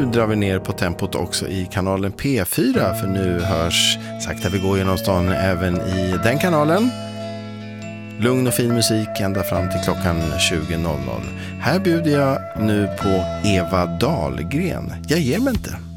drar vi ner på tempot också i kanalen P4, för nu hörs Sakta vi går genom stan även i den kanalen. Lugn och fin musik ända fram till klockan 20.00. Här bjuder jag nu på Eva Dahlgren. Jag ger mig inte.